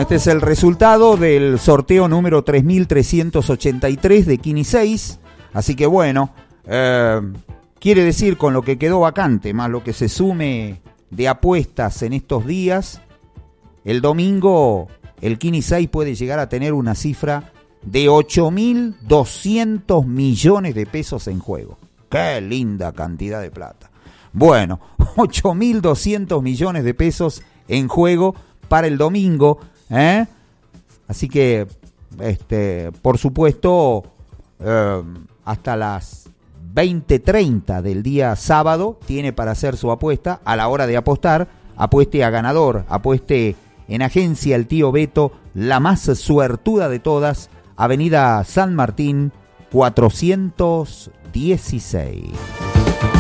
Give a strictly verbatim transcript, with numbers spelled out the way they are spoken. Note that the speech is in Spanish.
este es el resultado del sorteo número tres mil trescientos ochenta y tres de Kini seis. Así que bueno, eh, quiere decir con lo que quedó vacante, más lo que se sume de apuestas en estos días, el domingo el Kini seis puede llegar a tener una cifra de ocho mil doscientos millones de pesos en juego. ¡Qué linda cantidad de plata! Bueno, ocho mil doscientos millones de pesos en juego para el domingo, ¿eh? Así que, este, por supuesto, eh, hasta las veinte treinta del día sábado tiene para hacer su apuesta. A la hora de apostar, apueste a ganador, apueste en Agencia El Tío Beto, la más suertuda de todas, Avenida San Martín cuatrocientos dieciséis.